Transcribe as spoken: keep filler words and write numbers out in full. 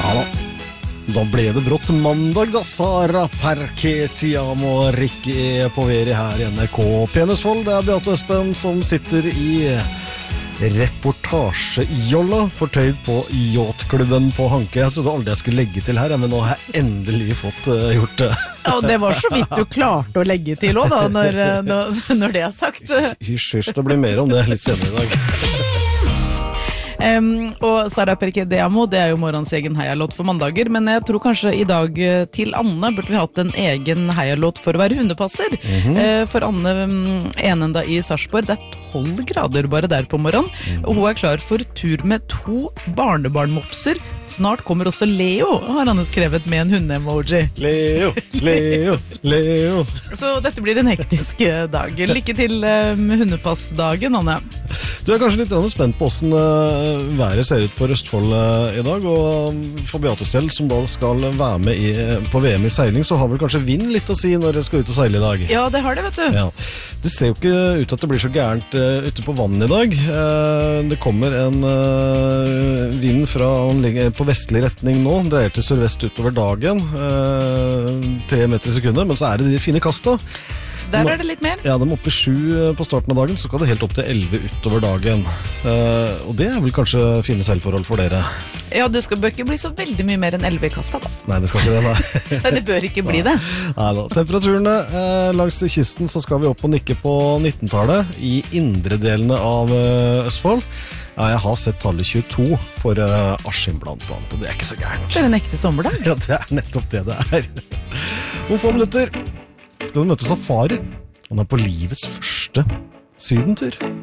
Ja da. Da ble det brått mandag da Sara Perketiamo og Rikke på veri her I N R K Penesvoll. Det er Beate Øspen som sitter I reportasjejolla fortøyd på yachtklubben på Hanke. Jeg trodde aldri jeg skulle legge til her, men nå har jeg endelig fått uh, gjort det. Ja, det var så vidt du klarte å legge til også da, når, når, når det er sagt. Hysj, hysj, det blir mer om det litt senere I dag. Um, og Sara Perketiamo, det er jo morgens egen heialåt for mandager, men jeg tror kanskje I dag til Anne burde vi hatt en egen heialåt for å være hundepasser. Mm-hmm. uh, for Anne um, enenda I Sarpsborg, det er tolv grader bare der på morgenen, mm-hmm. og hun er klar for tur med to barnebarnmopser. Snart kommer også Leo, har Anne skrevet med en hunde-emoji. Leo, Leo, Leo. Så dette blir en hektisk dag. Lykke til uh, med hundepassdagen, Anne. Du er kanskje litt spent på hvordan uh, været ser ut for Østfold uh, I dag, og for Beate Stell, som da skal være med I, på V M I seiling, så har vel kanskje vind litt å si når dere skal ut og seile I dag. Ja, det har det, vet du. Ja. Det ser jo ikke ut at det blir så gærent uh, ute på vannet I dag. Uh, det kommer en uh, vind fra på vestlig retning nå, dreier til sørvest utover dagen, uh, tre meter I sekundet, men så er det de fine kasta. Der er det litt mer. Ja, de er oppe I sju på starten av dagen, så skal det helt opp til elleve utover dagen. Uh, og det er vel kanskje fine seilforhold for dere? Ja, du skal ikke bli så veldig mye mer enn elleve I kasta da. Nei, det skal ikke det, nei. Nei, det bør ikke bli det. Nei da. Temperaturene uh, langs kysten, så skal vi opp og nikke på nittentallet I indre delene av uh, Østfold. Ja, jeg har sett tallet tjueto for uh, Askim blant annet, og det er ikke så gærent. Det er en ekte sommerdag. Ja, det er nettopp det det er. Om få minutter skal du møte Safari. Han er på livets første sydentur.